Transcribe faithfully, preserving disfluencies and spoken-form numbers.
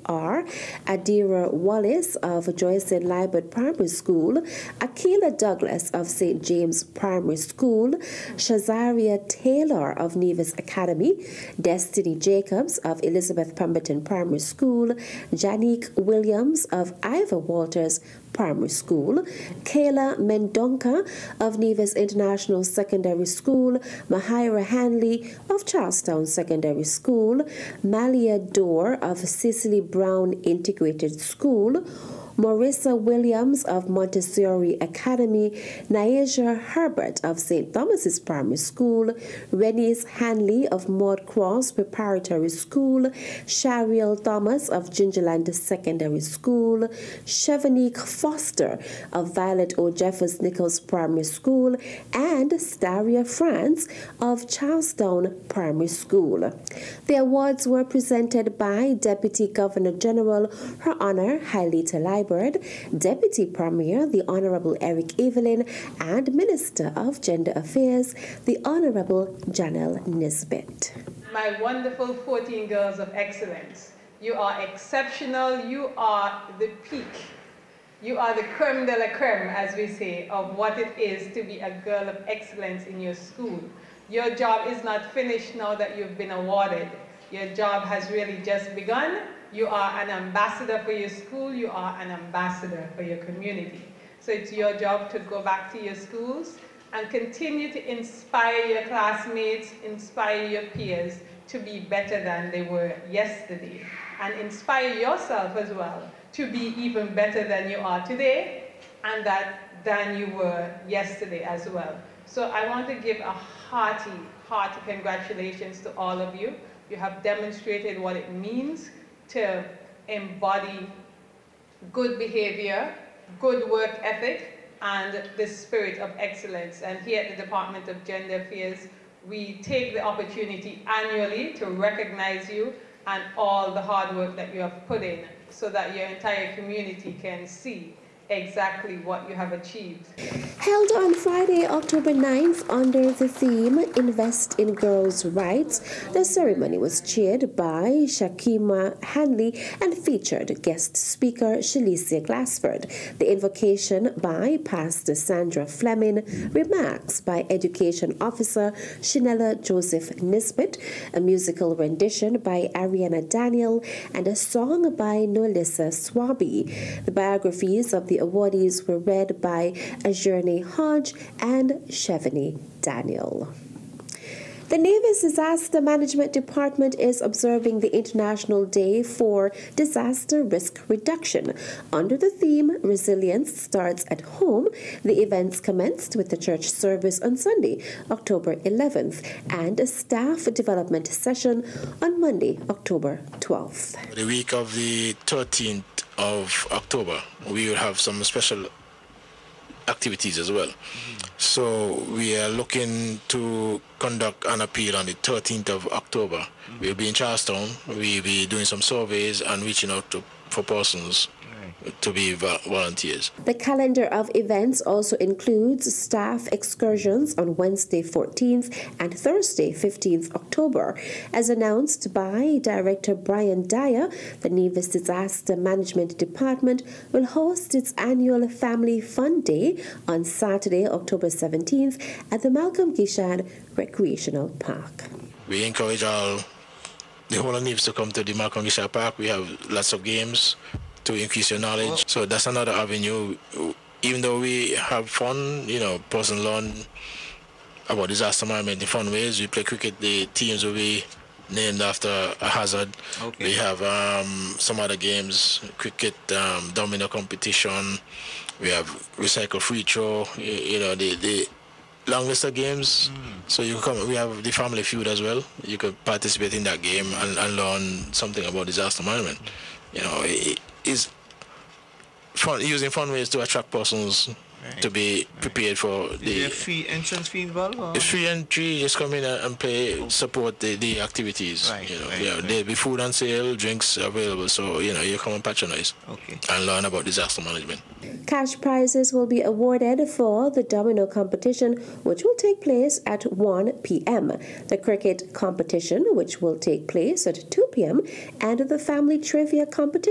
are Adira Wallace of Joycelyn Liebert Primary School, Akila Douglas of Saint James Primary School, Shazaria Taylor of Nevis Academy, Destiny Jacobs of Elizabeth Pemberton Primary School, Janique Williams of Ivor Walters Primary School, Kayla Mendonca of Nevis International Secondary School, Mahira Hanley of Charlestown Secondary School, Malia Dorr of Cicely Brown Integrated School, Marissa Williams of Montessori Academy, Naisha Herbert of Saint Thomas's Primary School, Renice Hanley of Maud Cross Preparatory School, Shariel Thomas of Gingerland Secondary School, Chevanique Foster of Violet O. Jeffers Nichols Primary School, and Staria France of Charlestown Primary School. The awards were presented by Deputy Governor General Her Honor Hailita Liebert, Deputy Premier, the Honorable Eric Evelyn, and Minister of Gender Affairs, the Honorable Janelle Nisbet. My wonderful fourteen girls of excellence, you are exceptional, you are the peak, you are the creme de la creme, as we say, of what it is to be a girl of excellence in your school. Your job is not finished now that you've been awarded. Your job has really just begun. You are an ambassador for your school, you are an ambassador for your community. So it's your job to go back to your schools and continue to inspire your classmates, inspire your peers to be better than they were yesterday, and inspire yourself as well to be even better than you are today and that than you were yesterday as well. So I want to give a hearty, hearty congratulations to all of you. You have demonstrated what it means to embody good behavior, good work ethic, and the spirit of excellence. And here at the Department of Gender Affairs, we take the opportunity annually to recognize you and all the hard work that you have put in so that your entire community can see exactly what you have achieved. Held on Friday, October ninth, under the theme Invest in Girls' Rights, the ceremony was chaired by Shakima Hanley and featured guest speaker Shalicia Glassford. The invocation by Pastor Sandra Fleming, remarks by Education Officer Shanella Joseph Nisbet, a musical rendition by Ariana Daniel, and a song by Nolissa Swaby. The biographies of the The awardees were read by Ajurni Hodge and Chevany Daniel. The Nevis Disaster Management Department is observing the International Day for Disaster Risk Reduction. Under the theme, Resilience Starts at Home, the events commenced with the church service on Sunday, October eleventh, and a staff development session on Monday, October twelfth. The week of the thirteenth of October, we will have some special activities as well. Mm-hmm. So we are looking to conduct an appeal on the thirteenth of October. Mm-hmm. We'll be in Charlestown. We'll be doing some surveys and reaching out to for persons to be volunteers. The calendar of events also includes staff excursions on Wednesday fourteenth and Thursday fifteenth October. As announced by Director Brian Dyer, the Nevis Disaster Management Department will host its annual Family Fun Day on Saturday, October seventeenth at the Malcolm Gishad Recreational Park. We encourage all the whole of Nevis to come to the Malcolm Gishad Park. We have lots of games to increase your knowledge. So that's another avenue. Even though we have fun, you know, person learn about disaster management in fun ways. We play cricket, the teams will be named after a hazard. Okay. We have um, some other games, cricket, um, domino competition. We have recycle free throw, you, you know, the, the long list of games. Mm. So you come. We have the family feud as well. You could participate in that game and, and learn something about disaster management. You know, it, is fun, using fun ways to attract persons Right. to be prepared for Is the. there a free entrance fee involved? Or? It's free entry. Just come in and play, support the, the activities. Right, You know, right, yeah, right. there'll be food on sale, drinks available. So you know, you come and patronize Okay. and learn about disaster management. Cash prizes will be awarded for the domino competition, which will take place at one p.m., the cricket competition, which will take place at two p.m., and the family trivia competition.